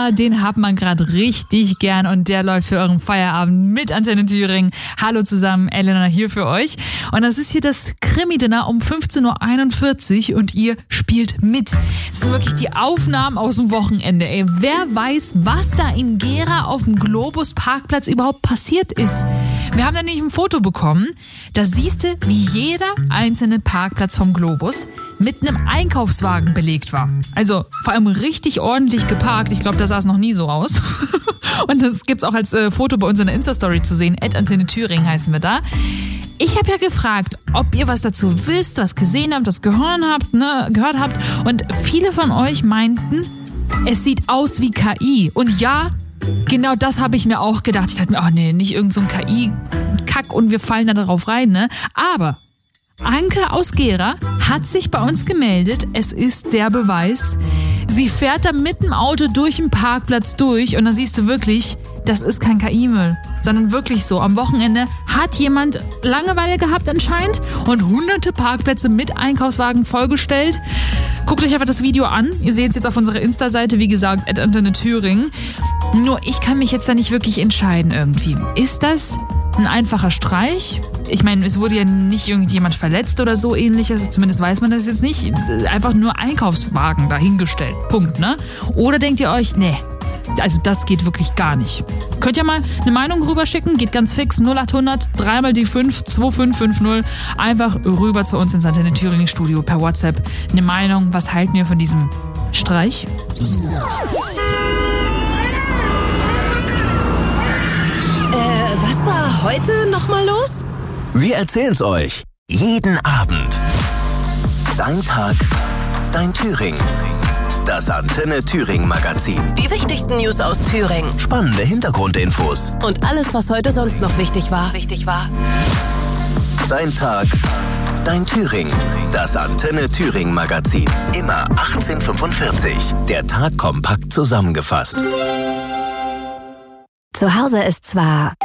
Sender, den hat man gerade richtig gern und der läuft für euren Feierabend mit Antenne Thüringen. Hallo zusammen, Elena hier für euch. Und das ist hier das Krimi-Dinner um 15.41 Uhr und ihr spielt mit. Das sind wirklich die Aufnahmen aus dem Wochenende. Ey, wer weiß, was da in Gera auf dem Globus-Parkplatz überhaupt passiert ist. Wir haben da nämlich ein Foto bekommen. Da siehst du, wie jeder einzelne Parkplatz vom Globus mit einem Einkaufswagen belegt war. Also vor allem richtig ordentlich geparkt. Ich glaube, das sah es noch nie so aus. Und das gibt's auch als Foto bei uns in der Insta-Story zu sehen. @Antenne Thüringen heißen wir da. Ich habe ja gefragt, ob ihr was dazu wisst, was gesehen habt, was gehört habt. Und viele von euch meinten, es sieht aus wie KI. Und ja, genau das habe ich mir auch gedacht. Ich dachte mir, nicht irgend so ein KI-Kack und wir fallen da darauf rein, ne? Aber Anke aus Gera hat sich bei uns gemeldet. Es ist der Beweis. Sie fährt da mit dem Auto durch den Parkplatz durch und da siehst du wirklich, das ist kein KI-Müll, sondern wirklich so. Am Wochenende hat jemand Langeweile gehabt anscheinend und hunderte Parkplätze mit Einkaufswagen vollgestellt. Guckt euch einfach das Video an. Ihr seht es jetzt auf unserer Insta-Seite, wie gesagt, @Antenne Thüringen. Nur ich kann mich jetzt da nicht wirklich entscheiden irgendwie. Ist das ein einfacher Streich? Ich meine, es wurde ja nicht irgendjemand verletzt oder so ähnliches. Zumindest weiß man das jetzt nicht. Einfach nur Einkaufswagen dahingestellt. Punkt, ne? Oder denkt ihr euch, nee, also das geht wirklich gar nicht. Könnt ihr mal eine Meinung rüberschicken? Geht ganz fix. 0800 3 die 5 2550. Einfach rüber zu uns ins Antenne Thüringen Studio per WhatsApp. Eine Meinung, was halten wir von diesem Streich? Was war heute nochmal los? Wir erzählen's euch. Jeden Abend. Dein Tag, dein Thüringen. Das Antenne Thüringen Magazin. Die wichtigsten News aus Thüringen. Spannende Hintergrundinfos. Und alles, was heute sonst noch wichtig war. Dein Tag, dein Thüringen. Das Antenne Thüringen Magazin. Immer 18:45. Der Tag kompakt zusammengefasst. Zu Hause ist zwar...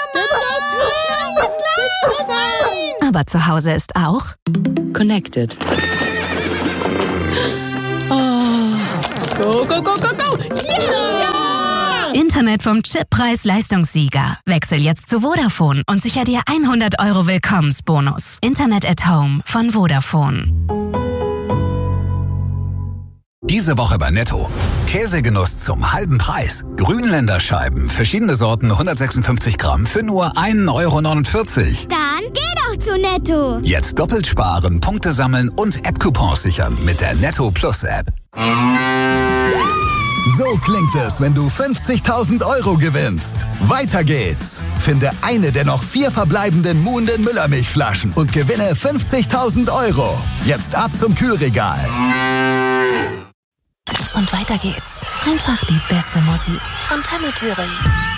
Aber zu Hause ist auch... Connected. Go, go, go, go, go! Yeah! Internet vom Chip-Preis-Leistungssieger. Wechsel jetzt zu Vodafone und sicher dir 100 € Willkommensbonus. Internet at Home von Vodafone. Diese Woche bei Netto. Käsegenuss zum halben Preis. Grünländerscheiben, verschiedene Sorten, 156 Gramm für nur 1,49 €. Dann geh doch zu Netto. Jetzt doppelt sparen, Punkte sammeln und App-Coupons sichern mit der Netto Plus App. So klingt es, wenn du 50.000 € gewinnst. Weiter geht's. Finde eine der noch 4 verbleibenden Muhnden Müllermilchflaschen und gewinne 50.000 €. Jetzt ab zum Kühlregal. Und weiter geht's. Einfach die beste Musik. Antenne Thüringen.